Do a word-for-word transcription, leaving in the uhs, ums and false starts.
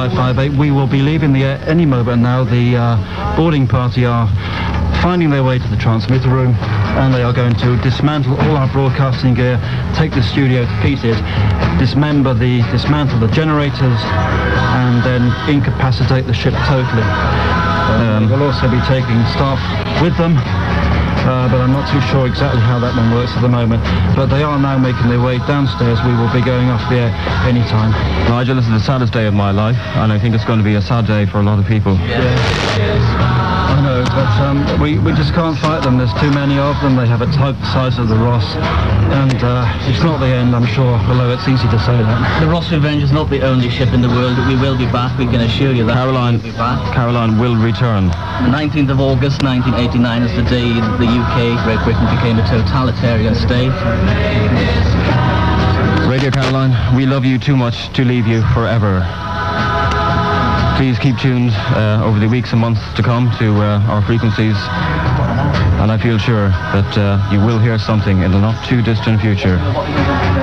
five five eight. We will be leaving the air any moment now. The uh, boarding party are finding their way to the transmitter room, and they are going to dismantle all our broadcasting gear, take the studio to pieces, dismember the, dismantle the generators, and then incapacitate the ship totally. Um, we'll also be taking staff with them, uh, but I'm not too sure exactly how that one works at the moment. But they are now making their way downstairs. We will be going off the air any time. Nigel, this is the saddest day of my life, and I think it's going to be a sad day for a lot of people. Yeah. yeah. I know, but um, we, we just can't fight them. There's too many of them. They have a type the size of the Ross, and uh, it's not the end, I'm sure, although it's easy to say that. The Ross Revenge is not the only ship in the world. We will be back, we can assure you that. Caroline, we'll be back. Caroline will return. The nineteenth of August nineteen eighty-nine is the day the U K, Great Britain, became a totalitarian state. Radio Caroline, we love you too much to leave you forever. Please keep tuned uh, over the weeks and months to come to uh, our frequencies, and I feel sure that uh, you will hear something in the not too distant future.